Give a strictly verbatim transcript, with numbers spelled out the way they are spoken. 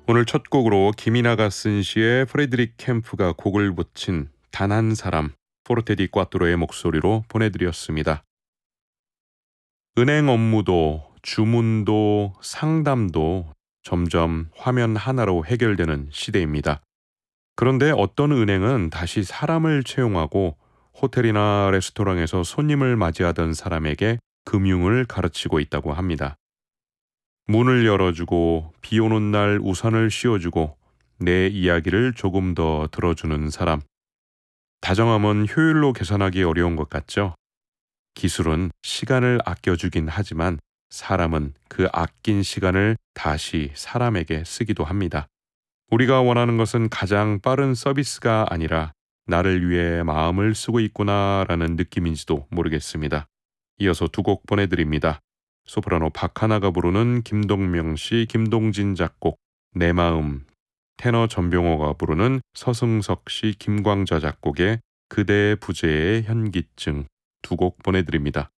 오늘 첫 곡으로 김이나가 쓴 시에 프레드릭 캠프가 곡을 붙인 단 한 사람, 포르테 디 꽈뚜로의 목소리로 보내드렸습니다. 은행 업무도 주문도 상담도 점점 화면 하나로 해결되는 시대입니다. 그런데 어떤 은행은 다시 사람을 채용하고 호텔이나 레스토랑에서 손님을 맞이하던 사람에게 금융을 가르치고 있다고 합니다. 문을 열어주고 비 오는 날 우산을 씌워주고 내 이야기를 조금 더 들어주는 사람. 다정함은 효율로 계산하기 어려운 것 같죠? 기술은 시간을 아껴주긴 하지만 사람은 그 아낀 시간을 다시 사람에게 쓰기도 합니다. 우리가 원하는 것은 가장 빠른 서비스가 아니라 나를 위해 마음을 쓰고 있구나라는 느낌인지도 모르겠습니다. 이어서 두 곡 보내드립니다. 소프라노 박하나가 부르는 김동명 씨, 김동진 작곡 내 마음, 테너 전병호가 부르는 서승석 씨, 김광자 작곡의 그대의 부재의 현기증 두 곡 보내드립니다.